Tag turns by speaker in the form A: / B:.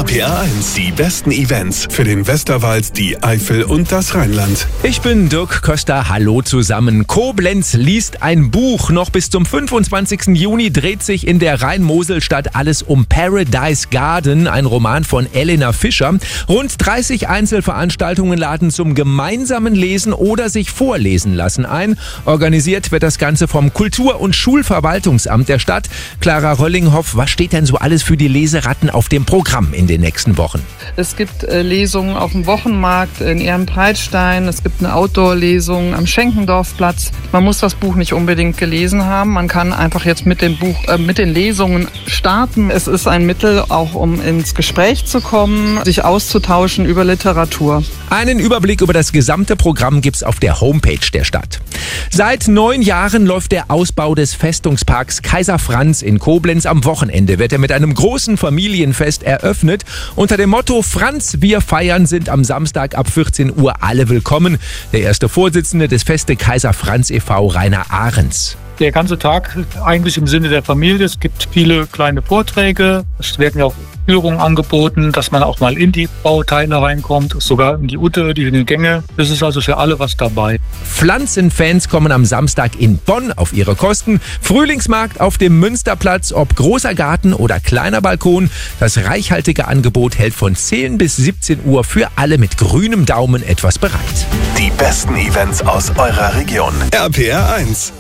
A: RPR1, die besten Events für den Westerwald, die Eifel und das Rheinland.
B: Ich bin Dirk Köster, hallo zusammen. Koblenz liest ein Buch. Noch bis zum 25. Juni dreht sich in der Rhein-Mosel-Stadt alles um Paradise Garden, ein Roman von Elena Fischer. Rund 30 Einzelveranstaltungen laden zum gemeinsamen Lesen oder sich vorlesen lassen ein. Organisiert wird das Ganze vom Kultur- und Schulverwaltungsamt der Stadt. Clara Röllinghoff, was steht denn so alles für die Leseratten auf dem Programm in den nächsten Wochen?
C: Es gibt Lesungen auf dem Wochenmarkt in Ehrenbreitstein. Es gibt eine Outdoor-Lesung am Schenkendorfplatz. Man muss das Buch nicht unbedingt gelesen haben. Man kann einfach jetzt mit den Lesungen starten. Es ist ein Mittel, auch um ins Gespräch zu kommen, sich auszutauschen über Literatur.
B: Einen Überblick über das gesamte Programm gibt's auf der Homepage der Stadt. Seit 9 Jahren läuft der Ausbau des Festungsparks Kaiser Franz in Koblenz. Am Wochenende wird er mit einem großen Familienfest eröffnet. Unter dem Motto Franz, wir feiern sind am Samstag ab 14 Uhr alle willkommen. Der erste Vorsitzende des Feste Kaiser Franz e.V., Rainer Ahrens.
D: Der ganze Tag eigentlich im Sinne der Familie. Es gibt viele kleine Vorträge. Es werden ja auch Führungen angeboten, dass man auch mal in die Bauteile reinkommt, sogar in die Utte, in die Gänge. Es ist also für alle was dabei.
B: Pflanzenfans kommen am Samstag in Bonn auf ihre Kosten. Frühlingsmarkt auf dem Münsterplatz, ob großer Garten oder kleiner Balkon. Das reichhaltige Angebot hält von 10 bis 17 Uhr für alle mit grünem Daumen etwas bereit.
A: Die besten Events aus eurer Region. RPR1.